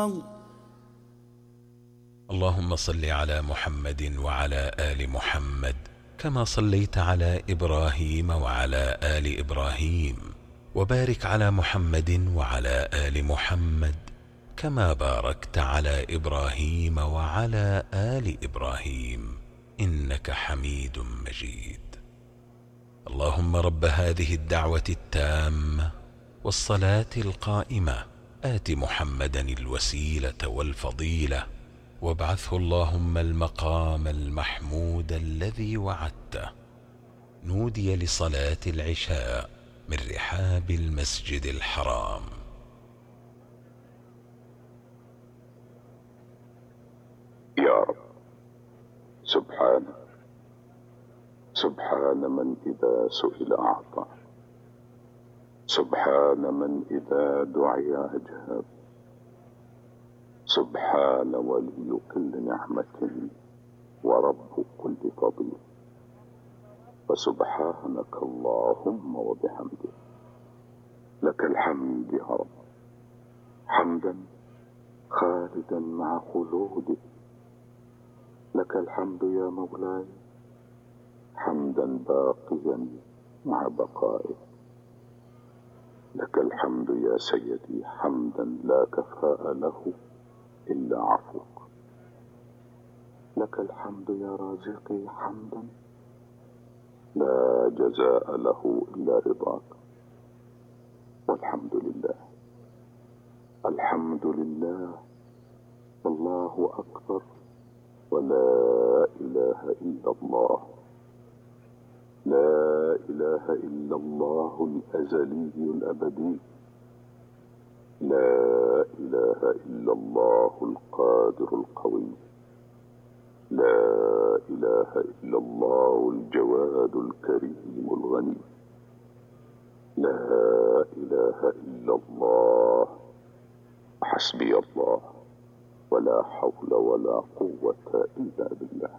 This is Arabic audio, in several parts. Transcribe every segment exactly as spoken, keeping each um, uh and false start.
اللهم صل على محمد وعلى آل محمد كما صليت على إبراهيم وعلى آل إبراهيم، وبارك على محمد وعلى آل محمد كما باركت على إبراهيم وعلى آل إبراهيم إنك حميد مجيد. اللهم رب هذه الدعوة التامة والصلاة القائمة آت محمدا الوسيلة والفضيلة وابعثه اللهم المقام المحمود الذي وعدته. نودي لصلاة العشاء من رحاب المسجد الحرام. يا رب سبحان سبحان من إذا سئل أعطى، سبحان من إذا دعي أجاب، سبحان ولي كل نعمة ورب كل فضيل، فسبحانك اللهم وبحمدك. لك الحمد يا رب حمدا خالدا مع خلودك، لك الحمد يا مولاي حمدا باقيا مع بقائك، لك الحمد يا سيدي حمدا لا كفاء له إلا عفوك، لك الحمد يا رازقي حمدا لا جزاء له إلا رضاك. والحمد لله الحمد لله الله أكبر ولا إله إلا الله، لا إله إلا الله الأزلي الأبدي، لا إله إلا الله القادر القوي، لا إله إلا الله الجواد الكريم الغني، لا إله إلا الله حسبي الله ولا حول ولا قوة إلا بالله.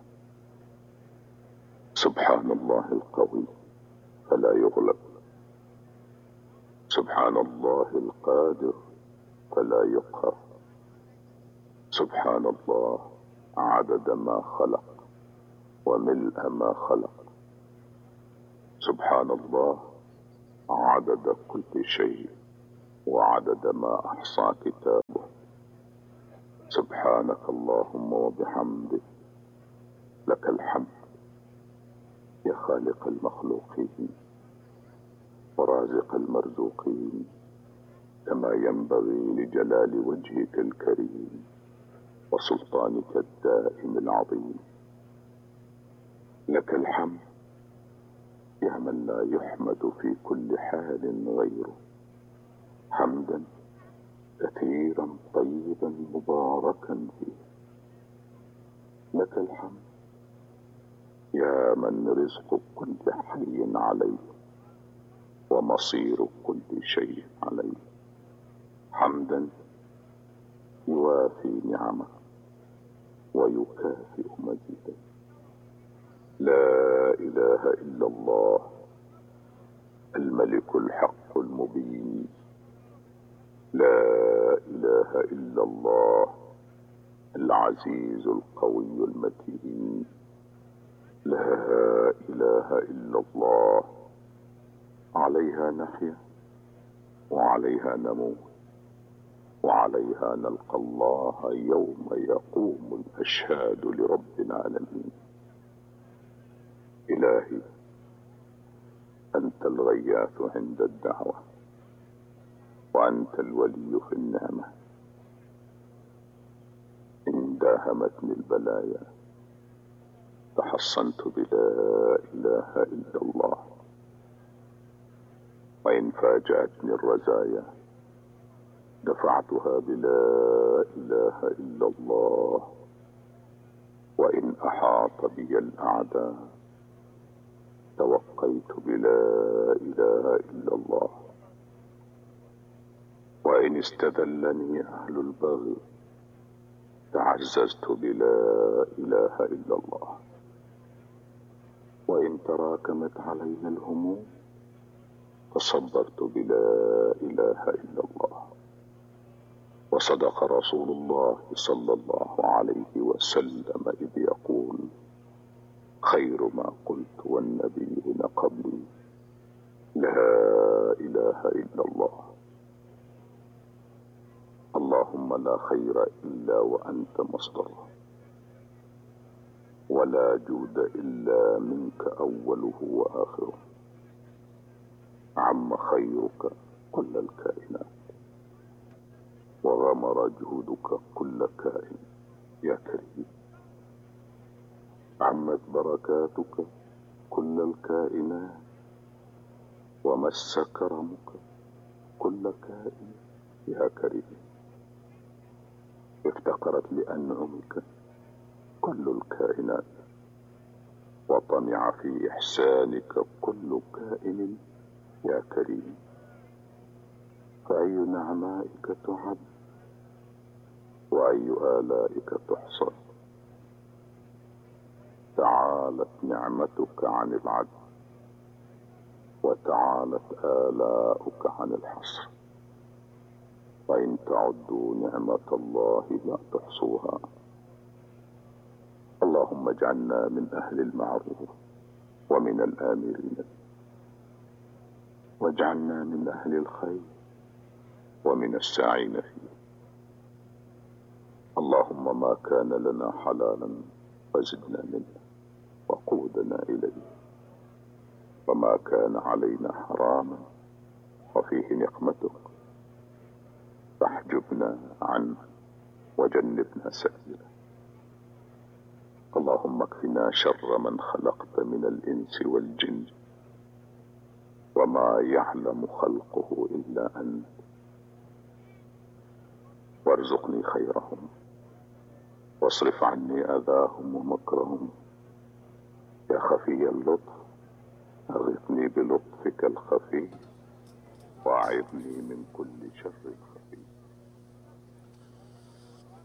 سبحان الله القوي فلا يغلب، سبحان الله القادر فلا يقهر، سبحان الله عدد ما خلق وملء ما خلق، سبحان الله عدد كل شيء وعدد ما أحصى كتابه. سبحانك اللهم وبحمدك، لك الحمد يا خالق المخلوقين ورازق المرزوقين، كما ينبغي لجلال وجهك الكريم وسلطانك الدائم العظيم. لك الحمد يا من لا يحمد في كل حال غيره، حمدا كثيرا طيبا مباركا فيه. لك الحمد يا من رزق كل حي عليه ومصير كل شيء عليه، حمدا يوافي نعمه ويكافئ مزيدا. لا إله إلا الله الملك الحق المبين، لا إله إلا الله العزيز القوي المتين، لا إله إلا الله عليها نحيا وعليها نموت وعليها نلقى الله يوم يقوم الأشهاد لرب العالمين. إلهي أنت الغياث عند الدعوة، وأنت الولي في النعمة. إن داهمتني البلايا تحصنت بلا إله إلا الله، وإن فاجأتني الرزايا دفعتها بلا إله إلا الله، وإن أحاط بي الأعداء توقيت بلا إله إلا الله، وإن استذلني أهل البغي تعززت بلا إله إلا الله، وإن تراكمت علينا الهموم فصبرت بلا إله إلا الله. وصدق رسول الله صلى الله عليه وسلم إذ يقول: خير ما قلت والنبيون قبلي لا إله إلا الله. اللهم لا خير إلا وأنت مصدره، ولا جود إلا منك أوله وآخره. عم خيرك كل الكائنات، وغمر جهدك كل كائن يا كريم. عمت بركاتك كل الكائنات، ومس كرمك كل كائن يا كريم. افتقرت لأنعمك كل الكائنات، وطمع في إحسانك كل كائن يا كريم. فأي نعمائك تعد، وأي آلائك تحصى. تعالت نعمتك عن العد، وتعالت آلاؤك عن الحصر. وإن تعدوا نعمة الله لا تحصوها. اللهم اجعلنا من أهل المعروف ومن الآمرين، واجعلنا من أهل الخير ومن الساعين فيه. اللهم ما كان لنا حلالا فزدنا منه وقودنا إليه، وما كان علينا حراما وفيه نقمتك فاحجبنا عنه وجنبنا سبيله. اللهم اكفنا شر من خلقت من الإنس والجن، وما يعلم خلقه إلا أنت، وارزقني خيرهم، واصرف عني أذاهم ومكرهم. يا خفي اللطف أغثني بلطفك الخفي، وأعذني من كل شر خفي.